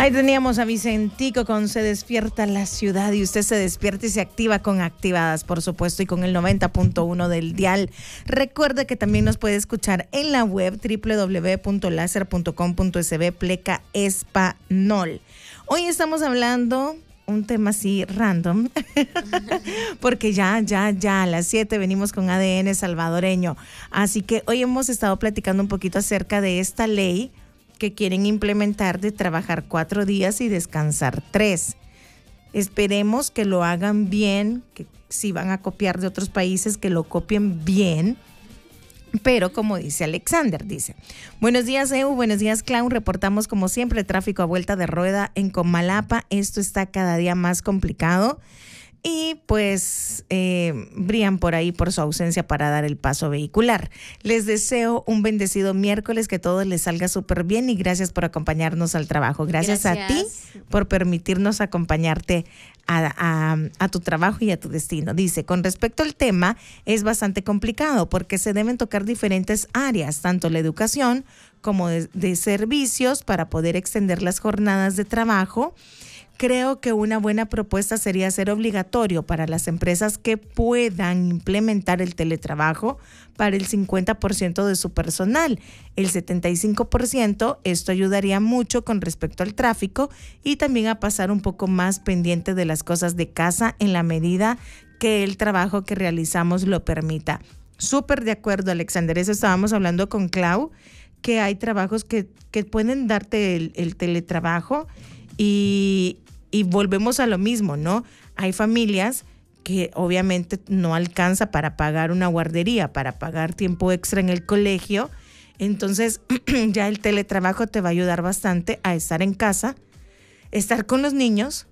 Ahí teníamos a Vicentico con Se Despierta la Ciudad, y usted se despierta y se activa con Activadas, por supuesto, y con el 90.1 del dial. Recuerde que también nos puede escuchar en la web www.laser.com.sb pleca español. Hoy estamos hablando un tema así random, porque ya a las 7 venimos con ADN salvadoreño. Así que hoy hemos estado platicando un poquito acerca de esta ley que quieren implementar de trabajar 4 días y descansar 3. Esperemos que lo hagan bien, que si van a copiar de otros países, que lo copien bien. Pero como dice Alexander, dice: buenos días, EU, buenos días, Clown. Reportamos como siempre tráfico a vuelta de rueda en Comalapa. Esto está cada día más complicado. Y pues brillan por ahí por su ausencia para dar el paso vehicular. Les deseo un bendecido miércoles, que todo les salga súper bien, y gracias por acompañarnos al trabajo. Gracias a ti por permitirnos acompañarte a tu trabajo y a tu destino. Dice: con respecto al tema, es bastante complicado porque se deben tocar diferentes áreas, tanto la educación como de servicios, para poder extender las jornadas de trabajo. Creo que una buena propuesta sería hacer obligatorio para las empresas que puedan implementar el teletrabajo para el 50% de su personal. El 75%, esto ayudaría mucho con respecto al tráfico y también a pasar un poco más pendiente de las cosas de casa en la medida que el trabajo que realizamos lo permita. Súper de acuerdo, Alexander. Eso estábamos hablando con Clau, que hay trabajos que pueden darte el teletrabajo. Y volvemos a lo mismo, ¿no? Hay familias que obviamente no alcanza para pagar una guardería, para pagar tiempo extra en el colegio. Entonces ya el teletrabajo te va a ayudar bastante a estar en casa, estar con los niños,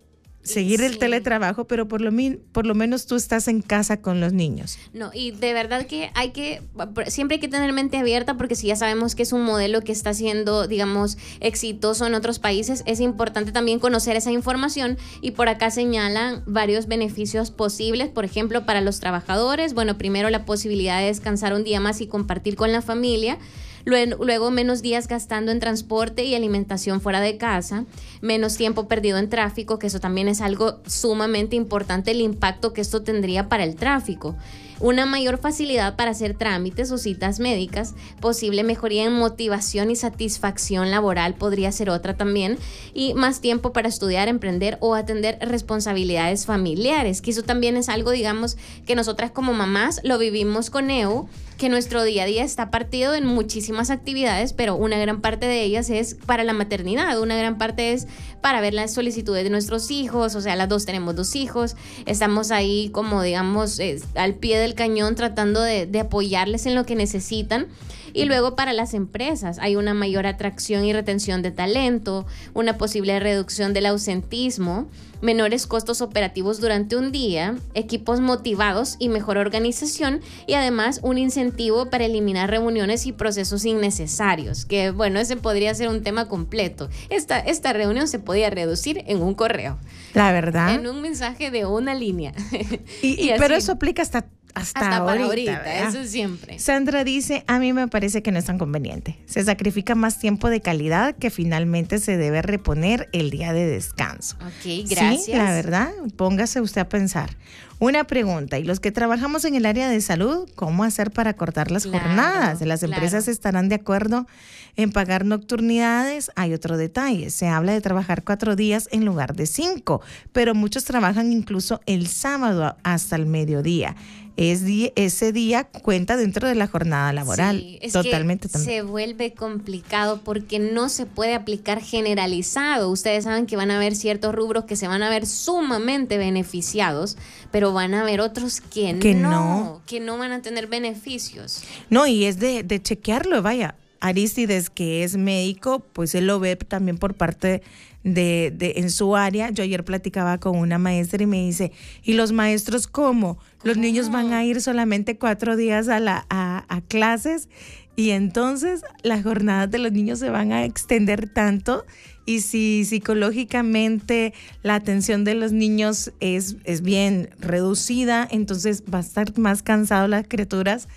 seguir el teletrabajo, pero por lo menos tú estás en casa con los niños. No, y de verdad que siempre hay que tener mente abierta, porque si ya sabemos que es un modelo que está siendo, digamos, exitoso en otros países, es importante también conocer esa información. Y por acá señalan varios beneficios posibles, por ejemplo, para los trabajadores. Bueno, primero, la posibilidad de descansar un día más y compartir con la familia. Luego, menos días gastando en transporte y alimentación fuera de casa, menos tiempo perdido en tráfico, que eso también es algo sumamente importante, el impacto que esto tendría para el tráfico. Una mayor facilidad para hacer trámites o citas médicas, posible mejoría en motivación y satisfacción laboral podría ser otra también, y más tiempo para estudiar, emprender o atender responsabilidades familiares, que eso también es algo, digamos, que nosotras como mamás lo vivimos con EU, que nuestro día a día está partido en muchísimas actividades, pero una gran parte de ellas es para la maternidad, una gran parte es para ver las solicitudes de nuestros hijos. O sea, las dos tenemos 2 hijos, estamos ahí como, digamos, al pie del cañón tratando de apoyarles en lo que necesitan. Y luego, para las empresas hay una mayor atracción y retención de talento, una posible reducción del ausentismo, menores costos operativos durante un día, equipos motivados y mejor organización, y además un incentivo para eliminar reuniones y procesos innecesarios, que bueno, ese podría ser un tema completo. Esta reunión se podía reducir en un correo, la verdad, en un mensaje de una línea. Pero eso aplica hasta para ahorita, eso siempre. Sandra dice: a mí me parece que no es tan conveniente. Se sacrifica más tiempo de calidad que finalmente se debe reponer el día de descanso. Ok, gracias. Sí, la verdad, póngase usted a pensar. Una pregunta: ¿y los que trabajamos en el área de salud, cómo hacer para cortar las jornadas? ¿Las empresas estarán de acuerdo en pagar nocturnidades? Hay otro detalle: se habla de trabajar 4 días en lugar de 5, pero muchos trabajan incluso el sábado hasta el mediodía. Ese día cuenta dentro de la jornada laboral. Sí, es totalmente que también. se vuelve complicado porque no se puede aplicar generalizado. Ustedes saben que van a haber ciertos rubros que se van a ver sumamente beneficiados, pero van a haber otros que no van a tener beneficios. No, y es de chequearlo, vaya. Aristides, que es médico, pues él lo ve también por parte de en su área. Yo ayer platicaba con una maestra y me dice: ¿y los maestros cómo? Los niños van a ir solamente 4 días a clases, y entonces las jornadas de los niños se van a extender tanto. Y si psicológicamente la atención de los niños es bien reducida, entonces va a estar más cansado las criaturas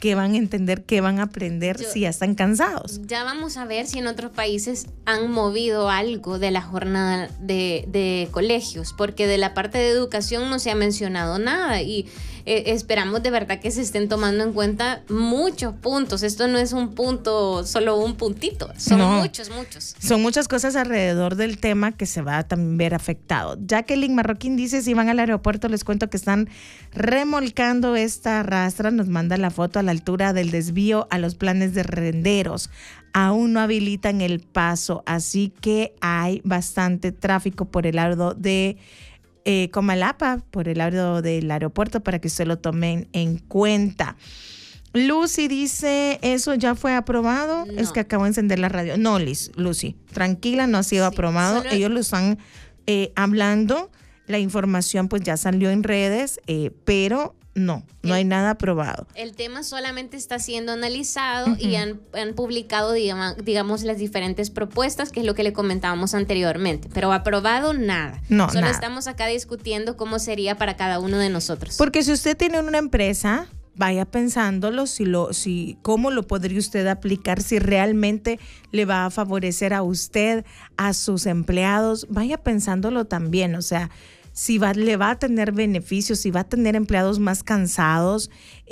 qué van a entender, qué van a aprender si ya están cansados. Ya vamos a ver si en otros países han movido algo de la jornada de colegios, porque de la parte de educación no se ha mencionado nada y esperamos de verdad que se estén tomando en cuenta muchos puntos. Esto no es un punto, solo un puntito, son muchos. Son muchas cosas alrededor del tema que se va a también ver afectado. Jacqueline Marroquín dice, si van al aeropuerto les cuento que están remolcando esta rastra, nos manda la foto a la altura del desvío a los planes de renderos. Aún no habilitan el paso, así que hay bastante tráfico por el lado de Comalapa, por el lado del aeropuerto, para que se lo tomen en cuenta. Lucy dice, ¿eso ya fue aprobado? No. Es que acabo de encender la radio. No, Lucy, tranquila, no ha sido aprobado. Ellos lo están hablando. La información pues ya salió en redes, pero no hay nada aprobado. El tema solamente está siendo analizado y han publicado, digamos, las diferentes propuestas, que es lo que le comentábamos anteriormente. Pero aprobado, nada. Solo estamos acá discutiendo cómo sería para cada uno de nosotros. Porque si usted tiene una empresa, vaya pensándolo cómo lo podría usted aplicar, si realmente le va a favorecer a usted, a sus empleados. Vaya pensándolo también, o sea, si le va a tener beneficios, si va a tener empleados más cansados,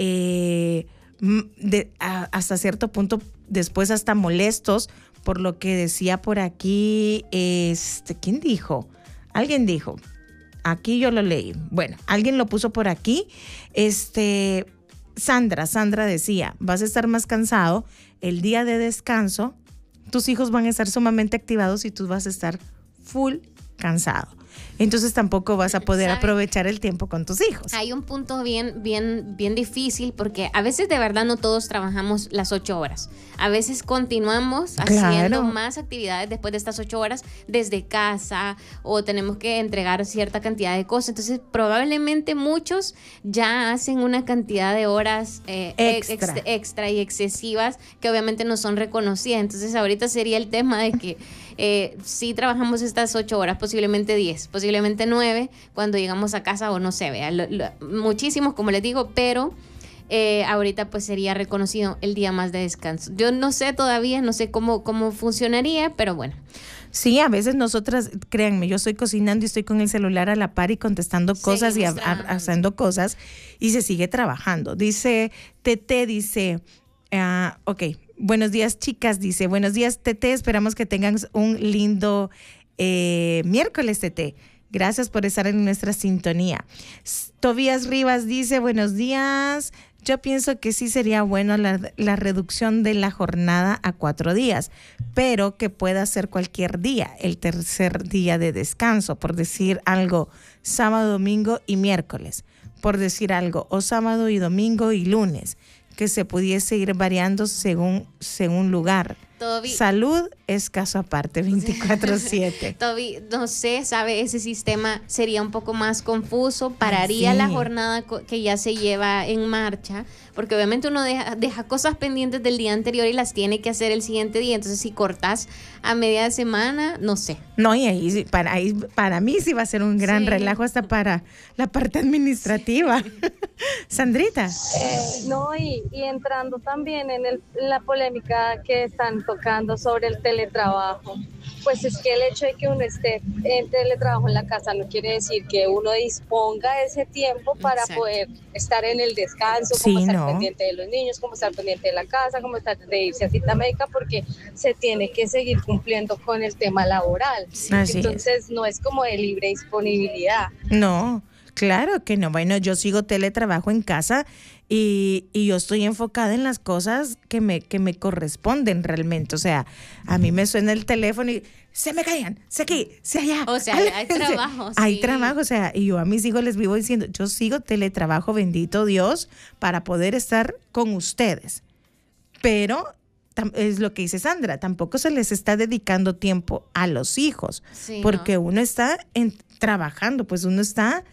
hasta cierto punto después hasta molestos, por lo que decía por aquí, ¿quién dijo? Alguien dijo, aquí yo lo leí, bueno, alguien lo puso por aquí, Sandra decía, vas a estar más cansado, el día de descanso, tus hijos van a estar sumamente activados y tú vas a estar full cansado. Entonces tampoco vas a poder aprovechar el tiempo con tus hijos. Hay un punto bien difícil, porque a veces de verdad no todos trabajamos las 8 horas. A veces continuamos haciendo más actividades después de estas 8 horas desde casa, o tenemos que entregar cierta cantidad de cosas. Entonces probablemente muchos ya hacen una cantidad de horas extra y excesivas que obviamente no son reconocidas. Entonces ahorita sería el tema de que si trabajamos estas 8 horas, posiblemente 10, posiblemente 9, cuando llegamos a casa, o no se vea, muchísimos, como les digo, pero ahorita pues sería reconocido el día más de descanso. Yo no sé todavía, no sé cómo funcionaría, pero bueno. Sí, a veces nosotras, créanme, yo estoy cocinando y estoy con el celular a la par y contestando cosas y haciendo cosas, y se sigue trabajando. Dice Tete, ok, buenos días, chicas, dice, buenos días, Tete, esperamos que tengan un lindo miércoles, Tete. Gracias por estar en nuestra sintonía. Tobías Rivas dice, buenos días, yo pienso que sí sería bueno la reducción de la jornada a 4 días, pero que pueda ser cualquier día, el tercer día de descanso, por decir algo, sábado, domingo y miércoles, por decir algo, o sábado y domingo y lunes, que se pudiese ir variando según lugar. Salud es caso aparte, 24/7. Toby, no sé, sabe, ese sistema sería un poco más confuso, pararía la jornada que ya se lleva en marcha, porque obviamente uno deja cosas pendientes del día anterior y las tiene que hacer el siguiente día. Entonces si cortas a media semana, no sé. No, y ahí para mí sí va a ser un gran relajo, hasta para la parte administrativa. Sandrita. No, y entrando también en la polémica que están tocando sobre el teletrabajo, pues es que el hecho de que uno esté en teletrabajo en la casa no quiere decir que uno disponga ese tiempo para poder estar en el descanso, como estar pendiente de los niños, como estar pendiente de la casa, como estar de irse a cita médica, porque se tiene que seguir cumpliendo con el tema laboral. Entonces no es como de libre disponibilidad. No, claro que no. Bueno, yo sigo teletrabajo en casa y yo estoy enfocada en las cosas que me corresponden realmente. O sea, a mí me suena el teléfono y se me caían, se aquí, se allá. O sea, hay trabajo. Hay trabajo, o sea, y yo a mis hijos les vivo diciendo, yo sigo teletrabajo, bendito Dios, para poder estar con ustedes. Pero es lo que dice Sandra, tampoco se les está dedicando tiempo a los hijos, porque uno está trabajando, pues uno está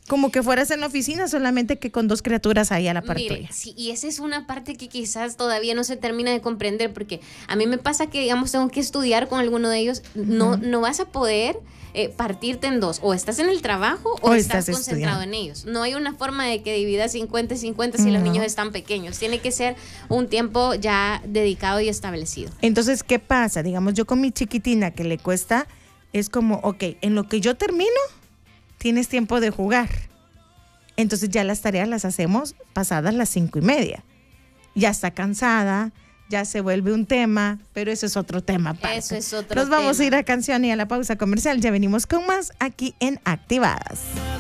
Como que fueras en la oficina, solamente que con 2 criaturas ahí a la par tuya. Sí, y esa es una parte que quizás todavía no se termina de comprender, porque a mí me pasa que, digamos, tengo que estudiar con alguno de ellos, no vas a poder partirte en 2, o estás en el trabajo o estás concentrado en ellos. No hay una forma de que dividas 50 y 50 si los niños están pequeños. Tiene que ser un tiempo ya dedicado y establecido. Entonces, ¿qué pasa? Digamos, yo con mi chiquitina que le cuesta, es como, ok, en lo que yo termino, tienes tiempo de jugar. Entonces ya las tareas las hacemos pasadas las 5:30. Ya está cansada, ya se vuelve un tema, pero eso es otro tema aparte. Eso es otro Nos vamos tema. a ir a canción y a la pausa comercial. Ya venimos con más aquí en Activadas.